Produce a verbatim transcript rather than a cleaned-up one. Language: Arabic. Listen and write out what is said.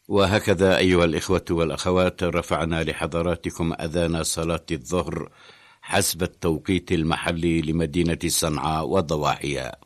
وهكذا أيها الإخوة والأخوات رفعنا لحضراتكم أذان صلاة الظهر حسب التوقيت المحلي لمدينة صنعاء وضواحيها.